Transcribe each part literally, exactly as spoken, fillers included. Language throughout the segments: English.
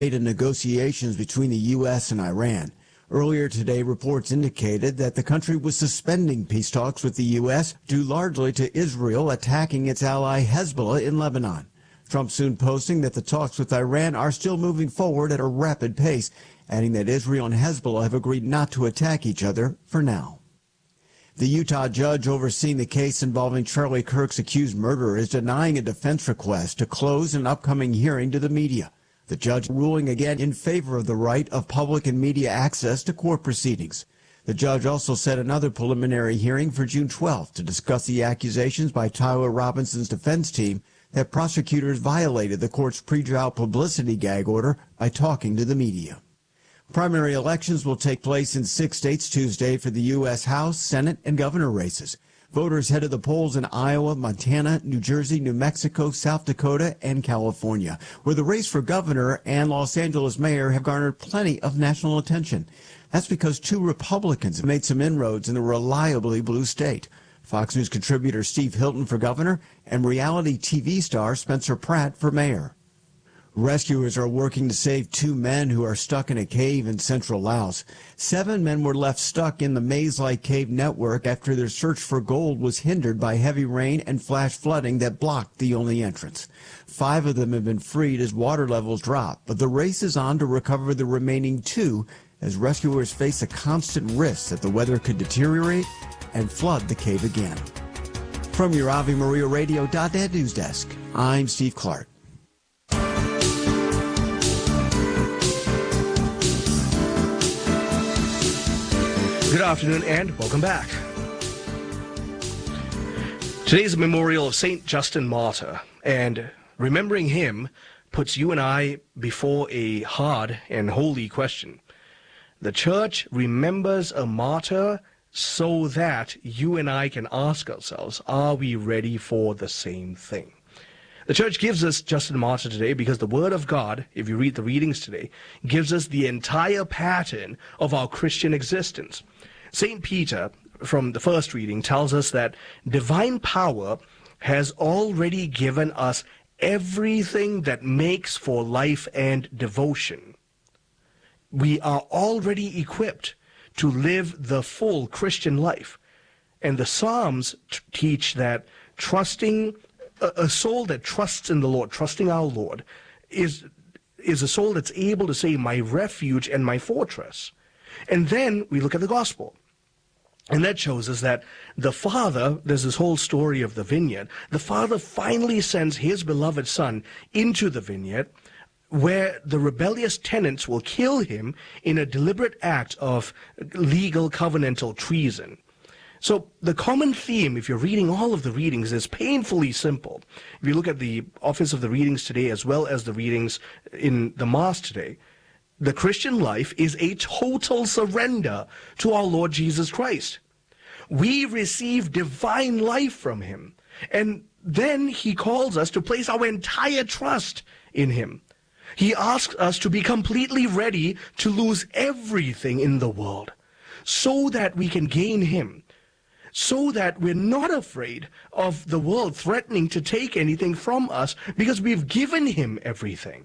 in negotiations between the U S and Iran. Earlier today, reports indicated that the country was suspending peace talks with the U S due largely to Israel attacking its ally Hezbollah in Lebanon. Trump soon posting that the talks with Iran are still moving forward at a rapid pace, adding that Israel and Hezbollah have agreed not to attack each other for now. The Utah judge overseeing the case involving Charlie Kirk's accused murderer is denying a defense request to close an upcoming hearing to the media. The judge ruling again in favor of the right of public and media access to court proceedings. The judge also set another preliminary hearing for June twelfth to discuss the accusations by Tyler Robinson's defense team that prosecutors violated the court's pretrial publicity gag order by talking to the media. Primary elections will take place in six states Tuesday for the U S House, Senate, and governor races. Voters head to the polls in Iowa, Montana, New Jersey, New Mexico, South Dakota, and California, where the race for governor and Los Angeles mayor have garnered plenty of national attention. That's because two Republicans have made some inroads in the reliably blue state. Fox News contributor Steve Hilton for governor and reality T V star Spencer Pratt for mayor. Rescuers are working to save two men who are stuck in a cave in central Laos. Seven men were left stuck in the maze-like cave network after their search for gold was hindered by heavy rain and flash flooding that blocked the only entrance. Five of them have been freed as water levels drop, but the race is on to recover the remaining two as rescuers face a constant risk that the weather could deteriorate and flood the cave again. From your Ave Maria Radio dot net news desk, I'm Steve Clark. Good afternoon and welcome back. Today's a memorial of Saint Justin Martyr, and remembering him puts you and I before a hard and holy question. The church remembers a martyr so that you and I can ask ourselves, are we ready for the same thing? The church gives us Justin Martyr today because the Word of God, if you read the readings today, gives us the entire pattern of our Christian existence. Saint Peter, from the first reading, tells us that divine power has already given us everything that makes for life and devotion. We are already equipped to live the full Christian life. And the Psalms t- teach that trusting, a, a soul that trusts in the Lord, trusting our Lord, is, is a soul that's able to say, my refuge and my fortress. And then we look at the gospel. And that shows us that the Father, there's this whole story of the vineyard, the Father finally sends his beloved Son into the vineyard where the rebellious tenants will kill him in a deliberate act of legal covenantal treason. So the common theme, if you're reading all of the readings, is painfully simple. If you look at the Office of the Readings today as well as the readings in the Mass today, the Christian life is a total surrender to our Lord Jesus Christ. We receive divine life from him, and then he calls us to place our entire trust in him. He asks us to be completely ready to lose everything in the world so that we can gain him, so that we're not afraid of the world threatening to take anything from us because we've given him everything.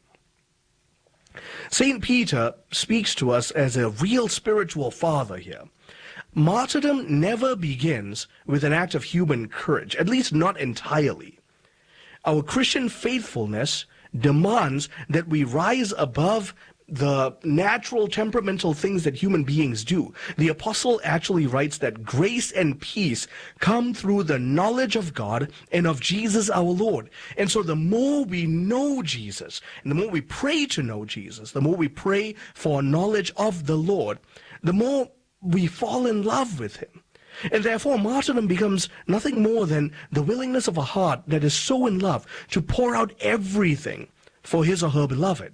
Saint Peter speaks to us as a real spiritual father here. Martyrdom never begins with an act of human courage, at least not entirely. Our Christian faithfulness demands that we rise above the natural temperamental things that human beings do. The apostle actually writes that grace and peace come through the knowledge of God and of Jesus our Lord. And so the more we know Jesus, and the more we pray to know Jesus, the more we pray for knowledge of the Lord, the more we fall in love with him. And therefore martyrdom becomes nothing more than the willingness of a heart that is so in love to pour out everything for his or her beloved.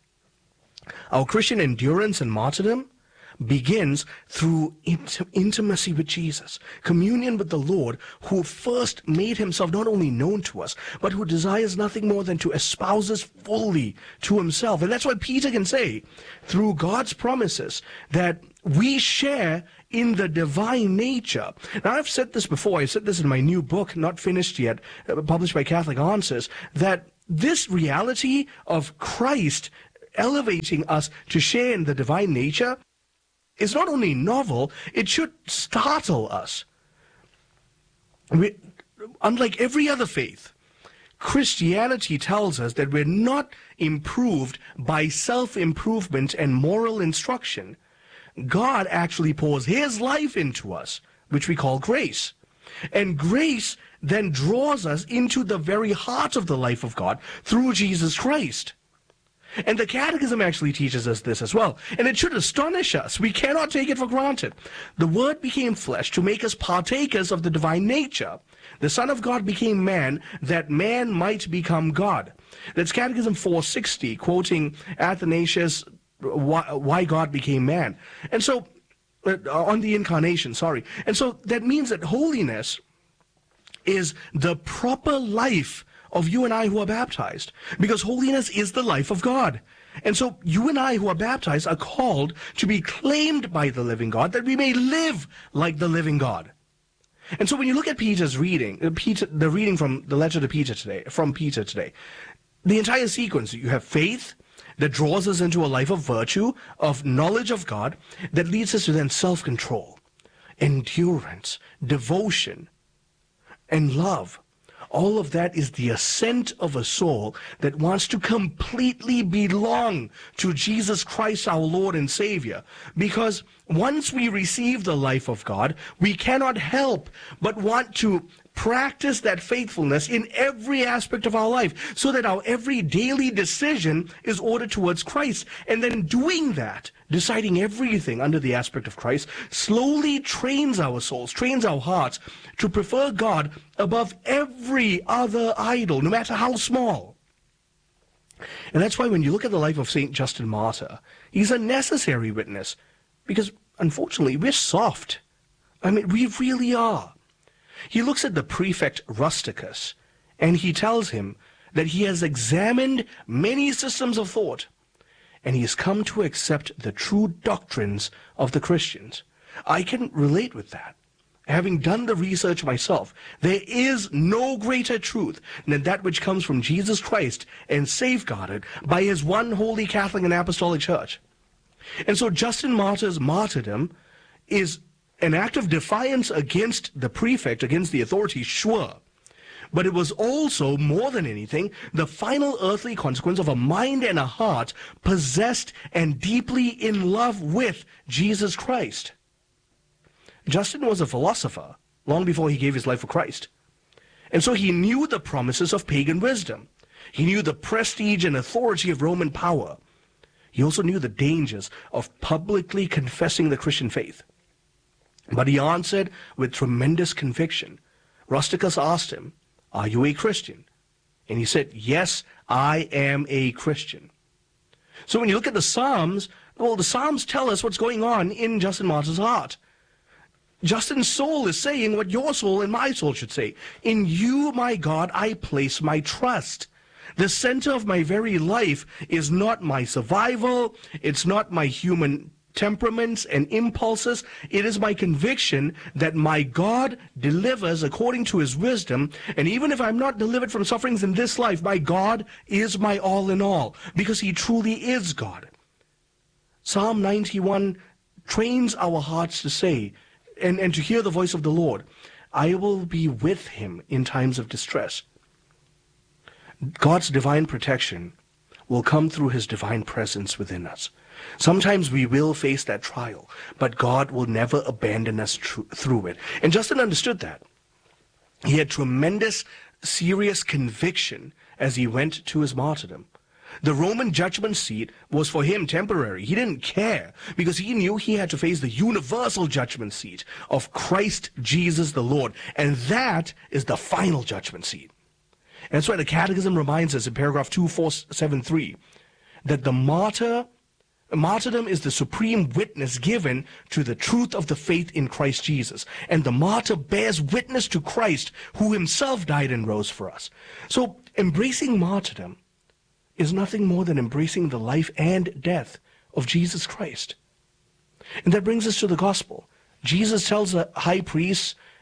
Our Christian endurance and martyrdom begins through int- intimacy with Jesus, communion with the Lord, who first made himself not only known to us, but who desires nothing more than to espouse us fully to himself. And that's why Peter can say, through God's promises, that we share in the divine nature. Now, I've said this before. I said this in my new book, not finished yet, published by Catholic Answers, that this reality of Christ elevating us to share in the divine nature is not only novel, it should startle us. We, unlike every other faith, Christianity tells us that we're not improved by self-improvement and moral instruction. God actually pours his life into us, which we call grace. And grace then draws us into the very heart of the life of God through Jesus Christ. And the Catechism actually teaches us this as well. And it should astonish us. We cannot take it for granted. The Word became flesh to make us partakers of the divine nature. The Son of God became man, that man might become God. That's Catechism four sixty, quoting Athanasius, why, why God became man. And so, uh, on the incarnation, sorry. And so that means that holiness is the proper life of you and I who are baptized, because holiness is the life of God. And so you and I who are baptized are called to be claimed by the living God, that we may live like the living God. And so when you look at Peter's reading, uh, Peter, the reading from the letter to Peter today, from Peter today, the entire sequence, you have faith that draws us into a life of virtue, of knowledge of God, that leads us to then self-control, endurance, devotion, and love. All of that is the ascent of a soul that wants to completely belong to Jesus Christ, our Lord and Savior. Because once we receive the life of God, we cannot help but want to practice that faithfulness in every aspect of our life, so that our every daily decision is ordered towards Christ. And then doing that, deciding everything under the aspect of Christ, slowly trains our souls, trains our hearts to prefer God above every other idol, no matter how small. And that's why when you look at the life of Saint Justin Martyr, he's a necessary witness, because unfortunately we're soft. I mean, we really are. He looks at the prefect Rusticus, and he tells him that he has examined many systems of thought, and he has come to accept the true doctrines of the Christians. I can relate with that. Having done the research myself, there is no greater truth than that which comes from Jesus Christ and safeguarded by his one holy Catholic and Apostolic Church. And so Justin Martyr's martyrdom is an act of defiance against the prefect, against the authorities, sure. But it was also, more than anything, the final earthly consequence of a mind and a heart possessed and deeply in love with Jesus Christ. Justin was a philosopher long before he gave his life for Christ. And so he knew the promises of pagan wisdom. He knew the prestige and authority of Roman power. He also knew the dangers of publicly confessing the Christian faith. But he answered with tremendous conviction. Rusticus asked him, "Are you a Christian?" And he said, "Yes, I am a Christian." So when you look at the Psalms, well, the Psalms tell us what's going on in Justin Martyr's heart. Justin's soul is saying what your soul and my soul should say. In you, my God, I place my trust. The center of my very life is not my survival. It's not my human temperaments and impulses. It is my conviction that my God delivers according to his wisdom, and even if I'm not delivered from sufferings in this life, my God is my all in all, because he truly is God. Psalm ninety-one trains our hearts to say and, and to hear the voice of the Lord, "I will be with him in times of distress." God's divine protection will come through his divine presence within us. Sometimes we will face that trial, but God will never abandon us tr- through it. And Justin understood that. He had tremendous, serious conviction as he went to his martyrdom. The Roman judgment seat was for him temporary. He didn't care, because he knew he had to face the universal judgment seat of Christ Jesus the Lord. And that is the final judgment seat. And that's why the Catechism reminds us in paragraph two four seven three that the martyr Martyrdom is the supreme witness given to the truth of the faith in Christ Jesus. And the martyr bears witness to Christ, who himself died and rose for us. So embracing martyrdom is nothing more than embracing the life and death of Jesus Christ. And that brings us to the gospel. Jesus tells the high priests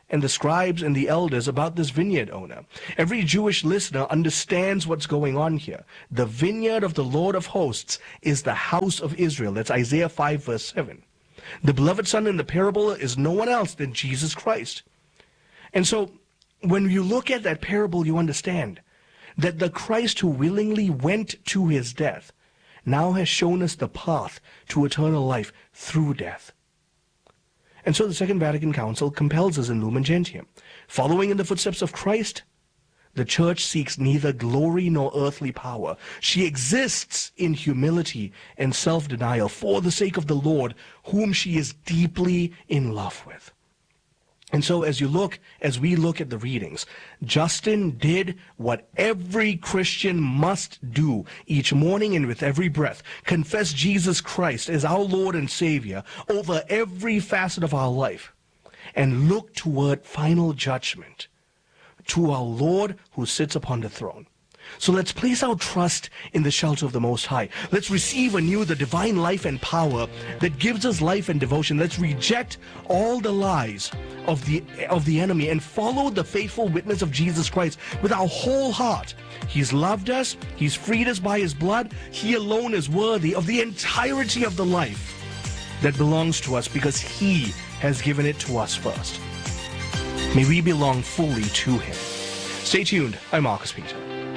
and the scribes and the elders about this vineyard owner. Every Jewish listener understands what's going on here. The vineyard of the Lord of hosts is the house of Israel. That's Isaiah five, verse seven. The beloved son in the parable is no one else than Jesus Christ. And so when you look at that parable, you understand that the Christ who willingly went to his death now has shown us the path to eternal life through death. And so the Second Vatican Council compels us in Lumen Gentium. Following in the footsteps of Christ, the Church seeks neither glory nor earthly power. She exists in humility and self-denial for the sake of the Lord, whom she is deeply in love with. And so as you look, as we look at the readings, Justin did what every Christian must do each morning and with every breath. Confess Jesus Christ as our Lord and Savior over every facet of our life and look toward final judgment to our Lord who sits upon the throne. So let's place our trust in the shelter of the Most High. Let's receive anew the divine life and power that gives us life and devotion. Let's reject all the lies of the of the enemy and follow the faithful witness of Jesus Christ with our whole heart. He's loved us. He's freed us by his blood. He alone is worthy of the entirety of the life that belongs to us because he has given it to us first. May we belong fully to him. Stay tuned. I'm Marcus Peter.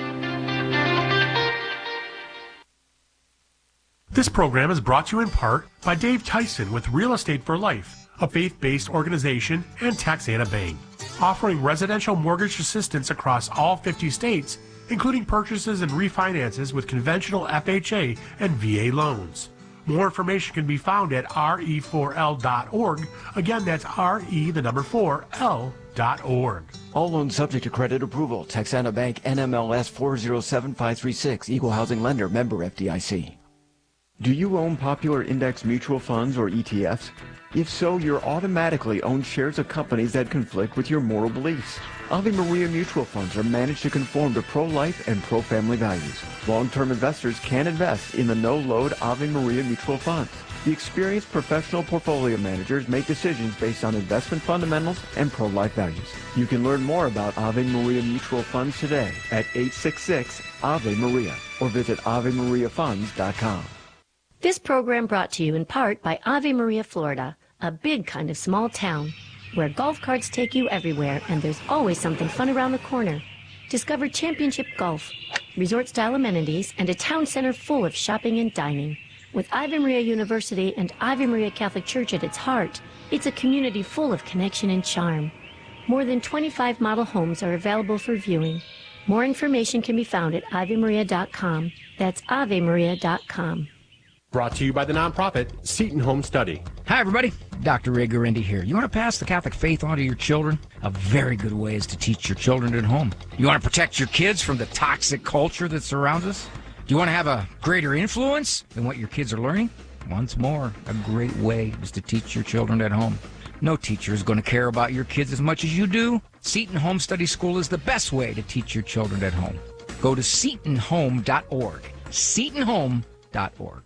This program is brought to you in part by Dave Tyson with Real Estate for Life, a faith-based organization, and Texana Bank, offering residential mortgage assistance across all fifty states, including purchases and refinances with conventional F H A and V A loans. More information can be found at R E four L dot org. Again, that's R E, the number four, L dot org. All loans subject to credit approval. Texana Bank, N M L S four zero seven five three six, Equal Housing Lender, member F D I C. Do you own popular index mutual funds or E T Fs? If so, you're automatically own shares of companies that conflict with your moral beliefs. Ave Maria mutual funds are managed to conform to pro-life and pro-family values. Long-term investors can invest in the no-load Ave Maria mutual funds. The experienced professional portfolio managers make decisions based on investment fundamentals and pro-life values. You can learn more about Ave Maria mutual funds today at eight six six, A V E Maria or visit ave maria funds dot com. This program brought to you in part by Ave Maria, Florida, a big kind of small town where golf carts take you everywhere and there's always something fun around the corner. Discover championship golf, resort-style amenities, and a town center full of shopping and dining. With Ave Maria University and Ave Maria Catholic Church at its heart, it's a community full of connection and charm. More than twenty-five model homes are available for viewing. More information can be found at ave maria dot com. That's ave maria dot com. Brought to you by the nonprofit Seton Home Study. Hi, everybody. Doctor Ray Guarendi here. You want to pass the Catholic faith on to your children? A very good way is to teach your children at home. You want to protect your kids from the toxic culture that surrounds us? Do you want to have a greater influence than what your kids are learning? Once more, a great way is to teach your children at home. No teacher is going to care about your kids as much as you do. Seton Home Study School is the best way to teach your children at home. Go to seton home dot org. seton home dot org.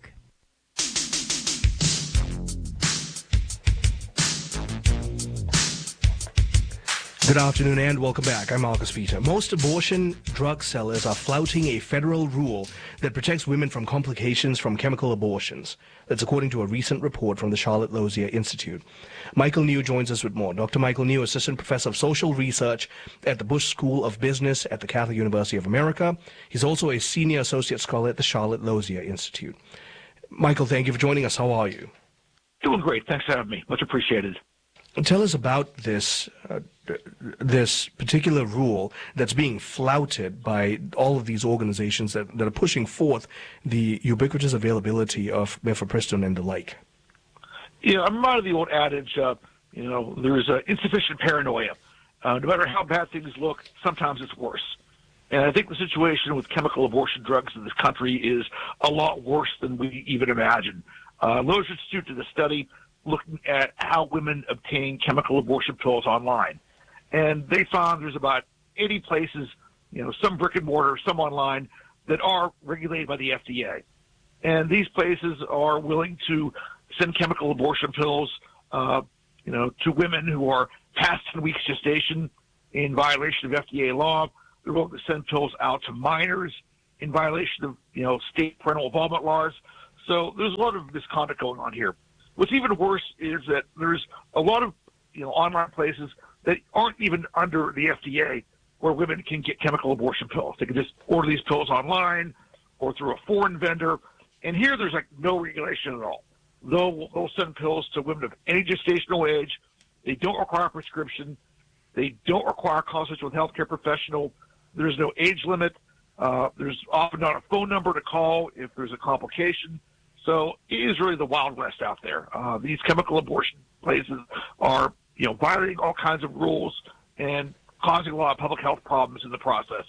Good afternoon and welcome back. I'm Marcus Peter. Most abortion drug sellers are flouting a federal rule that protects women from complications from chemical abortions. That's according to a recent report from the Charlotte Lozier Institute. Michael New joins us with more. Doctor Michael New, Assistant Professor of Social Research at the Bush School of Business at the Catholic University of America. He's also a Senior Associate Scholar at the Charlotte Lozier Institute. Michael, thank you for joining us. How are you? Doing great. Thanks for having me. Much appreciated. Tell us about this uh, this particular rule that's being flouted by all of these organizations that, that are pushing forth the ubiquitous availability of mifepristone and the like. Yeah, I'm out of the old adage, uh, you know, there's uh, insufficient paranoia. Uh, no matter how bad things look, sometimes it's worse. And I think the situation with chemical abortion drugs in this country is a lot worse than we even imagine. Uh, Lozier Institute did a study looking at how women obtain chemical abortion pills online. And they found there's about eighty places, you know, some brick and mortar, some online, that are regulated by the F D A. And these places are willing to send chemical abortion pills, uh, you know, to women who are past ten weeks gestation in violation of F D A law. They're willing to send pills out to minors in violation of, you know, state parental involvement laws. So there's a lot of misconduct going on here. What's even worse is that there's a lot of, you know, online places that aren't even under the F D A where women can get chemical abortion pills. They can just order these pills online or through a foreign vendor. And here there's like no regulation at all. They'll, they'll send pills to women of any gestational age. They don't require a prescription. They don't require consultation with a healthcare professional. There's no age limit. Uh, there's often not a phone number to call if there's a complication. So it is really the Wild West out there. Uh, these chemical abortion places are, you know, violating all kinds of rules and causing a lot of public health problems in the process.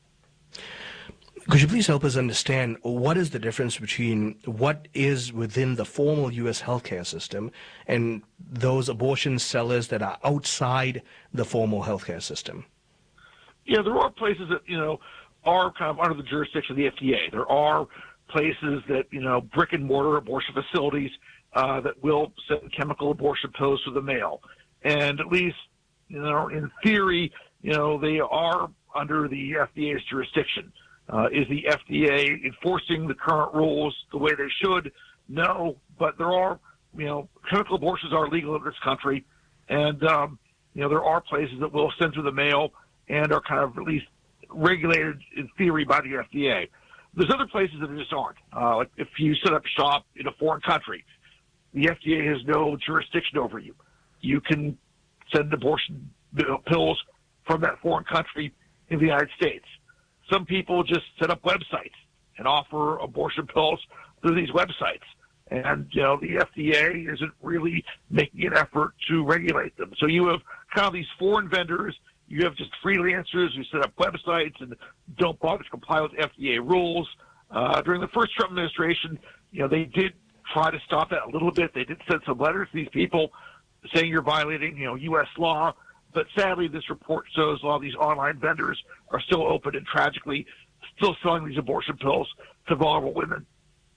Could you please help us understand what is the difference between what is within the formal U S healthcare system and those abortion sellers that are outside the formal healthcare system? Yeah, there are places that, you know, are kind of under the jurisdiction of the F D A. There are places that, you know, brick and mortar abortion facilities uh, that will send chemical abortion pills to the mail. And at least, you know, in theory, you know, they are under the F D A's jurisdiction. Uh, is the F D A enforcing the current rules the way they should? No, but there are, you know, chemical abortions are legal in this country. And, um, you know, there are places that will send through the mail and are kind of at least regulated in theory by the F D A. There's other places that just aren't. Uh, like if you set up shop in a foreign country, the F D A has no jurisdiction over you. You can send abortion pills from that foreign country in the United States. Some people just set up websites and offer abortion pills through these websites. And, you know, the F D A isn't really making an effort to regulate them. So you have kind of these foreign vendors. You have just freelancers who set up websites and don't bother to comply with F D A rules. Uh, during the first Trump administration, you know, they did try to stop that a little bit. They did send some letters to these people saying you're violating, you know, U S law. But sadly, this report shows a lot of these online vendors are still open and tragically still selling these abortion pills to vulnerable women.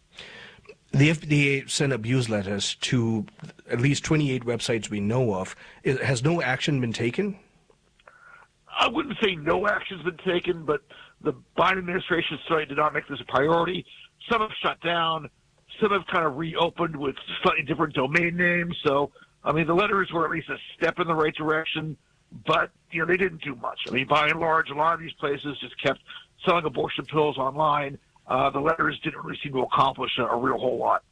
The F D A sent abuse letters to at least twenty-eight websites we know of. Has no action been taken? I wouldn't say no action's been taken, but the Biden administration certainly did not make this a priority. Some have shut down. Some have kind of reopened with slightly different domain names. So, I mean, the letters were at least a step in the right direction, but, you know, they didn't do much. I mean, by and large, a lot of these places just kept selling abortion pills online. Uh, the letters didn't really seem to accomplish a, a real whole lot.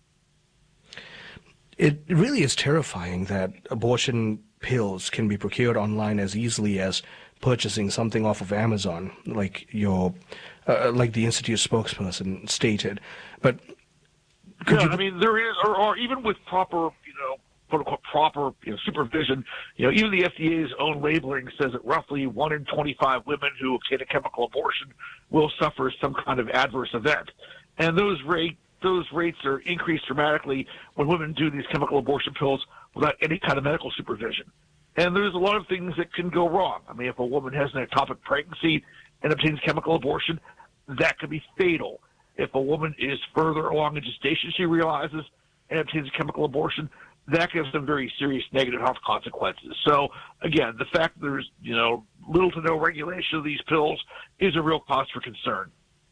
It really is terrifying that abortion pills can be procured online as easily as purchasing something off of Amazon, like your, uh, like the Institute spokesperson stated. But could yeah, you... I mean, there is, or, or even with proper, you know, quote unquote proper you know, supervision, you know, even the F D A's own labeling says that roughly one in twenty-five women who obtain a chemical abortion will suffer some kind of adverse event, and those rate those rates are increased dramatically when women do these chemical abortion pills without any kind of medical supervision. And there's a lot of things that can go wrong. I mean, if a woman has an ectopic pregnancy and obtains chemical abortion, that could be fatal. If a woman is further along in gestation, she realizes, and obtains a chemical abortion, that could have some very serious negative health consequences. So, again, the fact that there's, you know, little to no regulation of these pills is a real cause for concern.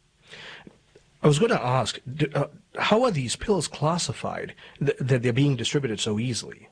I was going to ask, uh, how are these pills classified th- that they're being distributed so easily?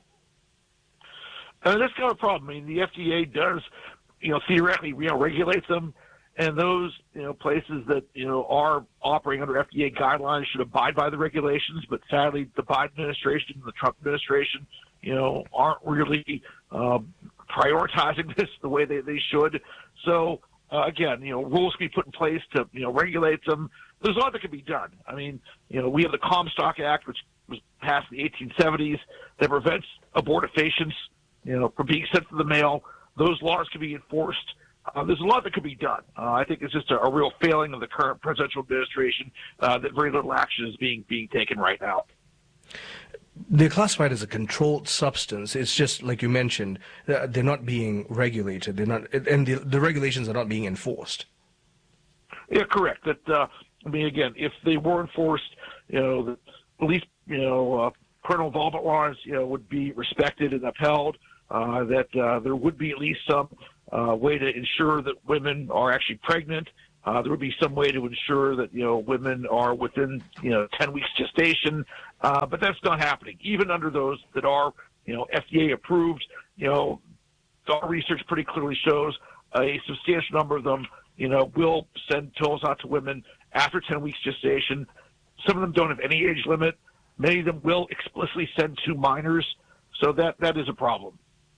Uh, that's kind of a problem. I mean, the F D A does, you know, theoretically, you know, regulate them, and those, you know, places that, you know, are operating under F D A guidelines should abide by the regulations. But sadly, the Biden administration and the Trump administration, you know, aren't really um, prioritizing this the way they, they should. So, uh, again, you know, rules can be put in place to, you know, regulate them. There's a lot that can be done. I mean, you know, we have the Comstock Act, which was passed in the eighteen seventies, that prevents abortifacients, you know, from being sent to the mail. Those laws can be enforced. Uh, there's a lot that could be done. Uh, I think it's just a, a real failing of the current presidential administration uh, that very little action is being being taken right now. They're classified as a controlled substance. It's just like you mentioned, uh, they're not being regulated. They're not, and the, the regulations are not being enforced. Yeah, correct. That uh, I mean, again, if they were enforced, you know, the, at least you know, uh, parental involvement laws, you know, would be respected and upheld. uh, that uh, there would be at least some uh, way to ensure that women are actually pregnant. Uh, there would be some way to ensure that, you know, women are within, you know, ten weeks gestation. Uh, but that's not happening. Even under those that are, you know, F D A approved, you know, our research pretty clearly shows a substantial number of them, you know, will send pills out to women after ten weeks gestation. Some of them don't have any age limit. Many of them will explicitly send to minors. So that, that is a problem.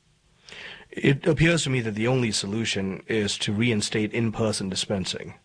It appears to me that the only solution is to reinstate in-person dispensing.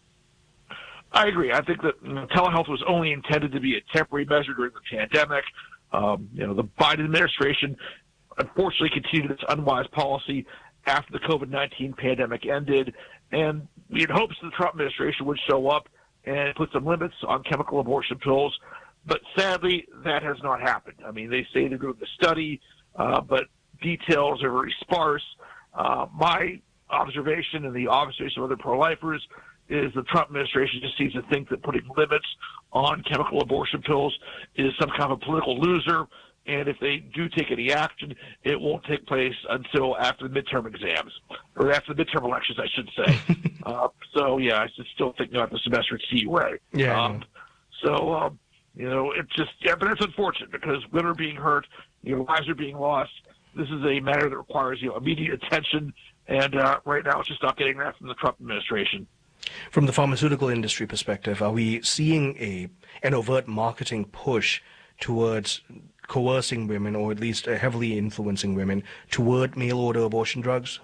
I agree. I think that you know, telehealth was only intended to be a temporary measure during the pandemic. Um, you know, the Biden administration unfortunately continued its unwise policy after the COVID nineteen pandemic ended, and we had hopes the Trump administration would show up and put some limits on chemical abortion pills, but sadly, that has not happened. I mean, they say they're doing the study, uh, but details are very sparse. Uh, my observation and the observation of other pro-lifers is the Trump administration just seems to think that putting limits on chemical abortion pills is some kind of a political loser, and if they do take any action, it won't take place until after the midterm exams, or after the midterm elections, I should say. uh, so, yeah, I still think not the semester at C U A. Yeah. Um, so, um, you know, it's just, yeah, but it's unfortunate because women are being hurt, you know, lives are being lost. This is a matter that requires, you know, immediate attention, and uh, right now it's just not getting that from the Trump administration. From the pharmaceutical industry perspective, are we seeing a an overt marketing push towards coercing women, or at least uh, heavily influencing women, toward mail-order abortion drugs?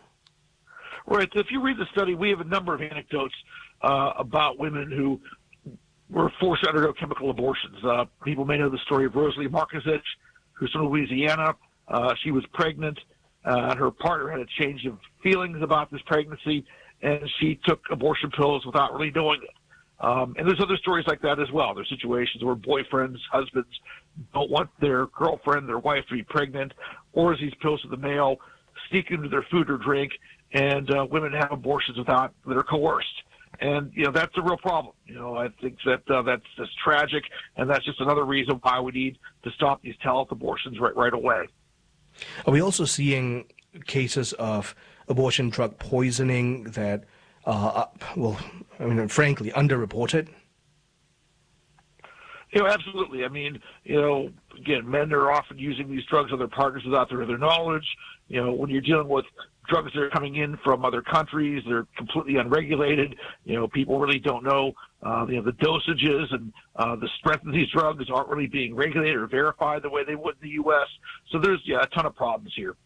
Right. If you read the study, we have a number of anecdotes uh, about women who were forced to undergo chemical abortions. Uh, people may know the story of Rosalie Markozich, who's from Louisiana. Uh, she was pregnant. Uh, her partner had a change of feelings about this pregnancy, and she took abortion pills without really knowing it. Um, and there's other stories like that as well. There's situations where boyfriends, husbands don't want their girlfriend, their wife to be pregnant, orders these pills to the mail, sneak into their food or drink, and uh, women have abortions without that are coerced. And, you know, that's a real problem. You know, I think that uh, that's just tragic, and that's just another reason why we need to stop these telehealth abortions right, right away. Are we also seeing cases of abortion drug poisoning that, uh, well, I mean, frankly, underreported? You know, absolutely. I mean, you know, again, men are often using these drugs on their partners without their, their knowledge. You know, when you're dealing with drugs that are coming in from other countries, they're completely unregulated. You know, people really don't know, uh, you know, the dosages and uh, the strength of these drugs aren't really being regulated or verified the way they would in the U S. So there's, yeah, a ton of problems here.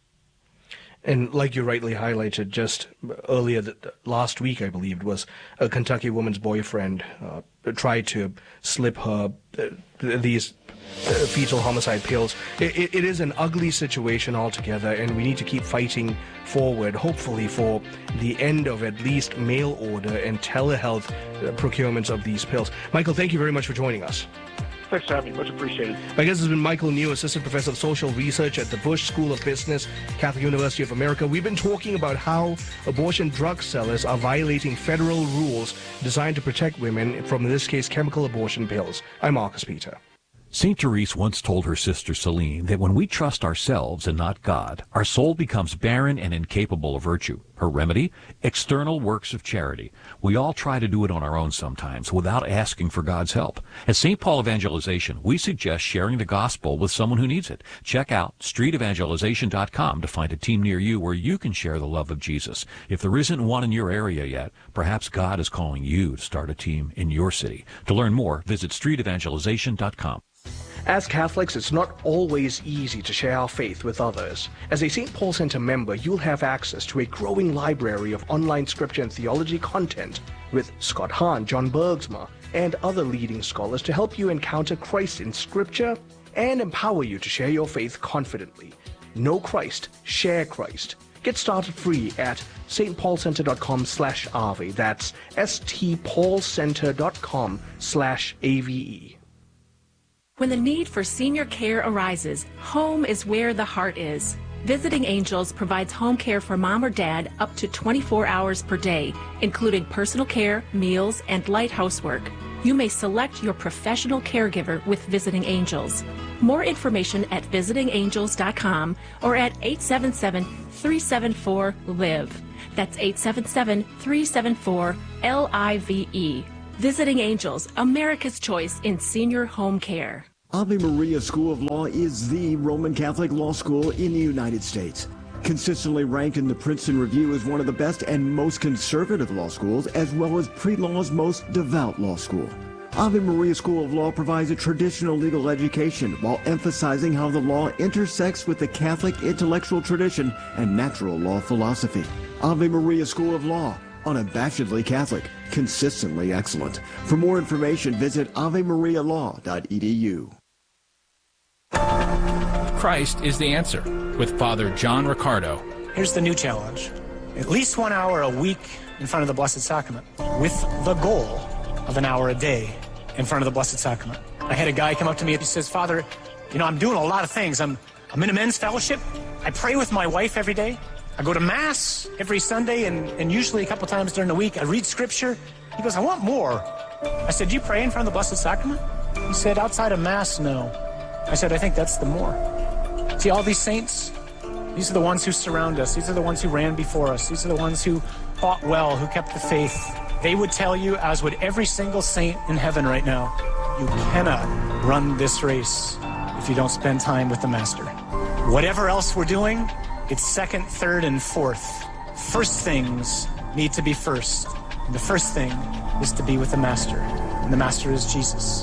And like you rightly highlighted, just earlier th- last week, I believe, was a Kentucky woman's boyfriend uh, tried to slip her uh, these uh, fetal homicide pills. It, it, it is an ugly situation altogether, and we need to keep fighting forward, hopefully for the end of at least mail order and telehealth uh, procurements of these pills. Michael, thank you very much for joining us. Thanks for having me. Much appreciated. My guest has been Michael New, Assistant Professor of Social Research at the Bush School of Business, Catholic University of America. We've been talking about how abortion drug sellers are violating federal rules designed to protect women from, in this case, chemical abortion pills. I'm Marcus Peter. Saint Therese once told her sister Celine that when we trust ourselves and not God, our soul becomes barren and incapable of virtue. Her remedy? External works of charity. We all try to do it on our own sometimes without asking for God's help. At Saint Paul Evangelization, we suggest sharing the gospel with someone who needs it. Check out street evangelization dot com to find a team near you where you can share the love of Jesus. If there isn't one in your area yet, perhaps God is calling you to start a team in your city. To learn more, visit street evangelization dot com. As Catholics, it's not always easy to share our faith with others. As a Saint Paul Center member, you'll have access to a growing library of online scripture and theology content with Scott Hahn, John Bergsma, and other leading scholars to help you encounter Christ in scripture and empower you to share your faith confidently. Know Christ, share Christ. Get started free at st paul center dot com slash ave. That's s t paul center dot com slash A V E. When the need for senior care arises, home is where the heart is. Visiting Angels provides home care for mom or dad up to twenty-four hours per day, including personal care, meals, and light housework. You may select your professional caregiver with Visiting Angels. More information at visiting angels dot com or at eight seven seven, three seven four, L I V E. That's eight seven seven, three seven four, L I V E. Visiting Angels, America's choice in senior home care. Ave Maria School of Law is the Roman Catholic law school in the United States. Consistently ranked in the Princeton Review as one of the best and most conservative law schools, as well as pre-law's most devout law school. Ave Maria School of Law provides a traditional legal education while emphasizing how the law intersects with the Catholic intellectual tradition and natural law philosophy. Ave Maria School of Law, unabashedly Catholic, consistently excellent. For more information, visit ave maria law dot e d u. Christ is the answer with Father John Riccardo. Here's the new challenge. At least one hour a week in front of the Blessed Sacrament, with the goal of an hour a day in front of the Blessed Sacrament. I had a guy come up to me and he says, Father, you know, I'm doing a lot of things. I'm, I'm in a men's fellowship. I pray with my wife every day. I go to Mass every Sunday and, and usually a couple times during the week. I read Scripture. He goes, I want more. I said, do you pray in front of the Blessed Sacrament? He said, outside of Mass, no. I said, I think that's the more. See, all these saints, these are the ones who surround us. These are the ones who ran before us. These are the ones who fought well, who kept the faith. They would tell you, as would every single saint in heaven right now, you cannot run this race if you don't spend time with the Master. Whatever else we're doing, it's second, third, and fourth. First things need to be first. And the first thing is to be with the Master. And the Master is Jesus.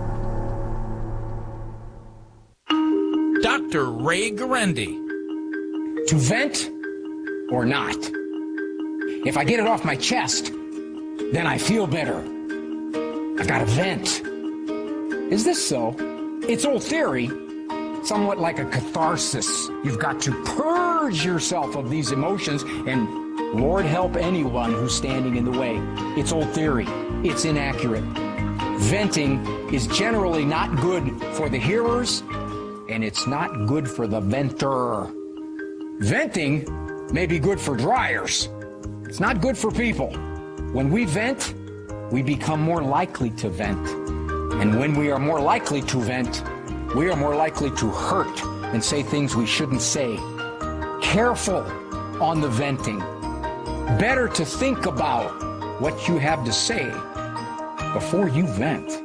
Doctor Ray Guarendi. To vent or not? If I get it off my chest, then I feel better. I gotta vent. Is this so? It's old theory, somewhat like a catharsis. You've got to purge yourself of these emotions, and Lord help anyone who's standing in the way. It's old theory. It's inaccurate. Venting is generally not good for the hearers, and it's not good for the venter. Venting may be good for dryers. It's not good for people. When we vent, we become more likely to vent. And when we are more likely to vent, we are more likely to hurt and say things we shouldn't say. Careful on the venting. Better to think about what you have to say before you vent.